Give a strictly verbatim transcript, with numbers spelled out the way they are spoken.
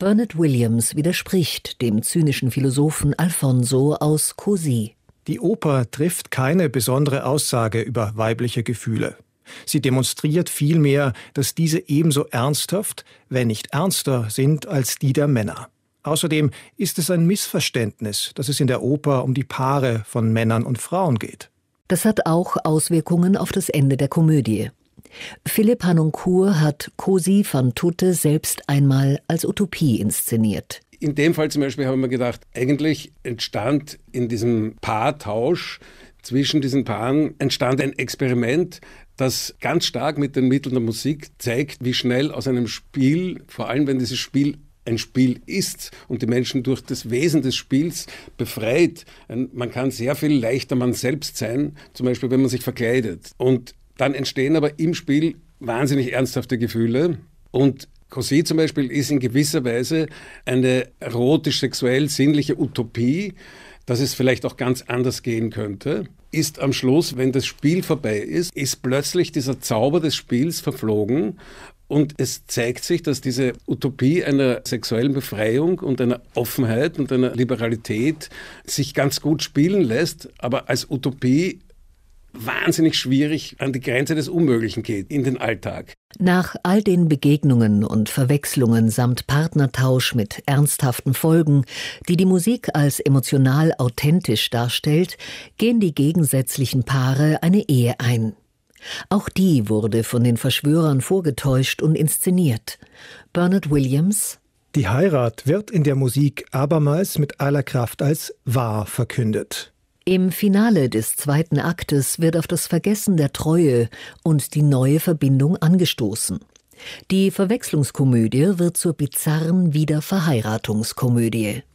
Bernard Williams widerspricht dem zynischen Philosophen Alfonso aus Così. Die Oper trifft keine besondere Aussage über weibliche Gefühle. Sie demonstriert vielmehr, dass diese ebenso ernsthaft, wenn nicht ernster sind als die der Männer. Außerdem ist es ein Missverständnis, dass es in der Oper um die Paare von Männern und Frauen geht. Das hat auch Auswirkungen auf das Ende der Komödie. Philipp Harnoncourt hat Così fan tutte selbst einmal als Utopie inszeniert. In dem Fall zum Beispiel haben wir gedacht, eigentlich entstand in diesem Paartausch zwischen diesen Paaren entstand ein Experiment, das ganz stark mit den Mitteln der Musik zeigt, wie schnell aus einem Spiel, vor allem wenn dieses Spiel ein Spiel ist und die Menschen durch das Wesen des Spiels befreit. Man kann sehr viel leichter man selbst sein, zum Beispiel wenn man sich verkleidet. Und dann entstehen aber im Spiel wahnsinnig ernsthafte Gefühle. Und Così zum Beispiel ist in gewisser Weise eine erotisch-sexuell-sinnliche Utopie, dass es vielleicht auch ganz anders gehen könnte. Ist am Schluss, wenn das Spiel vorbei ist, ist plötzlich dieser Zauber des Spiels verflogen. Und es zeigt sich, dass diese Utopie einer sexuellen Befreiung und einer Offenheit und einer Liberalität sich ganz gut spielen lässt, aber als Utopie wahnsinnig schwierig an die Grenze des Unmöglichen geht in den Alltag. Nach all den Begegnungen und Verwechslungen samt Partnertausch mit ernsthaften Folgen, die die Musik als emotional authentisch darstellt, gehen die gegensätzlichen Paare eine Ehe ein. Auch die wurde von den Verschwörern vorgetäuscht und inszeniert. Bernard Williams: Die Heirat wird in der Musik abermals mit aller Kraft als wahr verkündet. Im Finale des zweiten Aktes wird auf das Vergessen der Treue und die neue Verbindung angestoßen. Die Verwechslungskomödie wird zur bizarren Wiederverheiratungskomödie.